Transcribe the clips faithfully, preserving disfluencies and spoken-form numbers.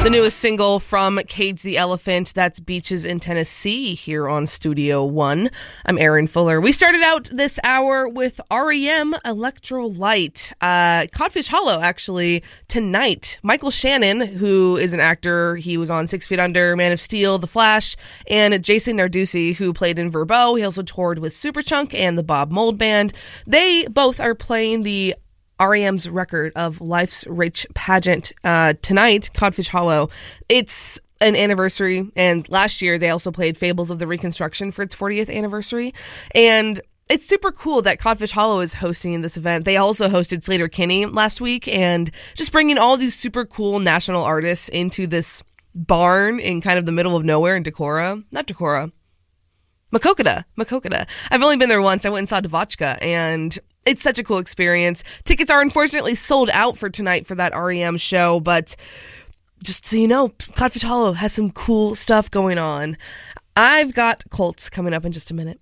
The newest single from Cage the Elephant, that's Beaches in Tennessee, here on Studio One. I'm Erin Fuller. We started out this hour with R E M Electrolyte. Uh, Codfish Hollow, actually, tonight. Michael Shannon, who is an actor, he was on Six Feet Under, Man of Steel, The Flash, and Jason Narducci, who played in Verbo. He also toured with Superchunk and the Bob Mould Band. They both are playing the R E M's record of Life's Rich Pageant uh, tonight, Codfish Hollow. It's an anniversary, and last year they also played Fables of the Reconstruction for its fortieth anniversary. And it's super cool that Codfish Hollow is hosting this event. They also hosted Sleater-Kinney last week, and just bringing all these super cool national artists into this barn in kind of the middle of nowhere in Decorah. Not Decorah. Maquoketa. Maquoketa. I've only been there once. I went and saw Devotchka, and it's such a cool experience. Tickets are unfortunately sold out for tonight for that R E M show, but just so you know, Codfish Hollow has some cool stuff going on. I've got Colts coming up in just a minute.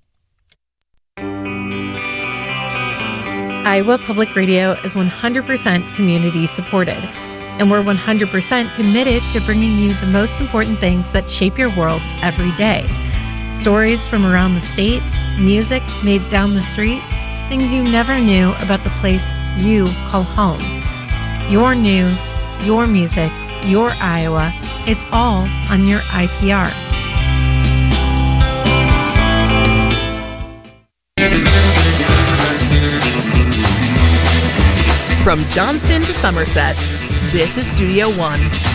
Iowa Public Radio is one hundred percent community supported, and we're one hundred percent committed to bringing you the most important things that shape your world every day. Stories from around the state, music made down the street, things you never knew about the place you call home. Your news, your music, your Iowa, it's all on your I P R. From Johnston to Somerset, this is Studio One.